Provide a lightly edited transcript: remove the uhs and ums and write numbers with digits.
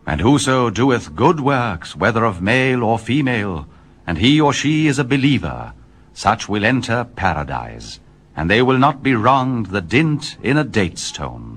And whoso doeth good works, whether of male or female, and he or she is a believer, such will enter paradise, and they will not be wronged the dint in a date stone.